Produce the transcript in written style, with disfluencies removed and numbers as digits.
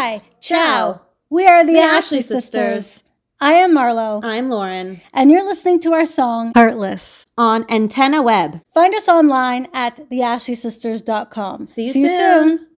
Hi. Ciao. We are the Ashley Sisters. I am Marlo. I'm Lauren. And you're listening to our song, Heartless, on Antenna Web. Find us online at theashleysisters.com. See you soon.